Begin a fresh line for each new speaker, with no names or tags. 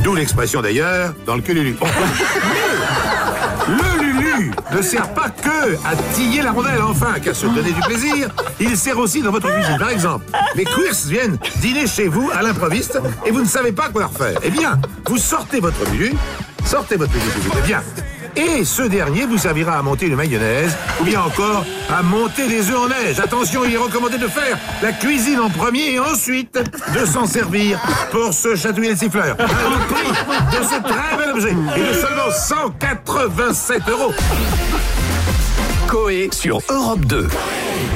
D'où l'expression d'ailleurs, dans le cululu. Bon. Le Lulu ne sert pas que à tiller la rondelle, enfin, qu'à se donner du plaisir. Il sert aussi dans votre cuisine. Par exemple, les queers viennent dîner chez vous à l'improviste et vous ne savez pas quoi leur faire. Eh bien, vous sortez votre Lulu, s'il vous plaît, bien. Et ce dernier vous servira à monter une mayonnaise ou bien encore à monter des œufs en neige. Attention, il est recommandé de faire la cuisine en premier et ensuite de s'en servir pour se chatouiller le siffleur. Le prix de ce très bel objet est de seulement 187 €.
Coé sur Europe 2.